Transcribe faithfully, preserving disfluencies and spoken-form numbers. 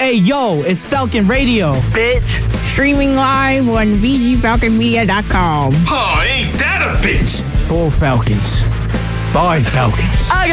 Hey, yo, it's Falcon Radio. Bitch. Streaming live on V G Falcon Media dot com. Oh, ain't that a bitch? For Falcons. By Falcons. I